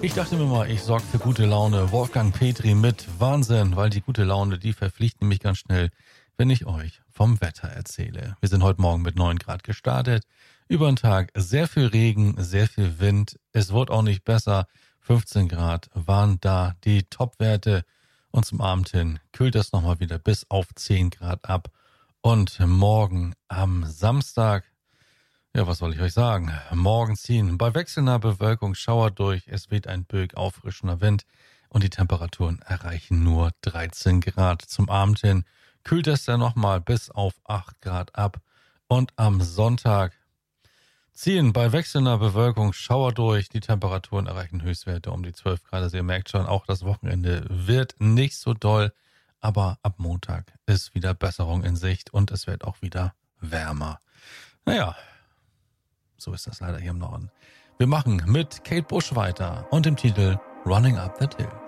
Ich dachte mir mal, ich sorge für gute Laune. Wolfgang Petri mit Wahnsinn, weil die gute Laune, die verfliegt nämlich ganz schnell, wenn ich euch vom Wetter erzähle. Wir sind heute Morgen mit 9 Grad gestartet. Über den Tag sehr viel Regen, sehr viel Wind. Es wurde auch nicht besser. 15 Grad waren da die Topwerte. Und zum Abend hin kühlt es nochmal wieder bis auf 10 Grad ab. Und morgen am Samstag, ja, was soll ich euch sagen? Morgen ziehen bei wechselnder Bewölkung Schauer durch. Es weht ein Böig auffrischender Wind und die Temperaturen erreichen nur 13 Grad. Zum Abend hin kühlt es dann nochmal bis auf 8 Grad ab. Und am Sonntag ziehen bei wechselnder Bewölkung Schauer durch. Die Temperaturen erreichen Höchstwerte um die 12 Grad. Also ihr merkt schon, auch das Wochenende wird nicht so doll. Aber ab Montag ist wieder Besserung in Sicht und es wird auch wieder wärmer. Naja, so ist das leider hier im Norden. Wir machen mit Kate Bush weiter und dem Titel Running Up That Hill.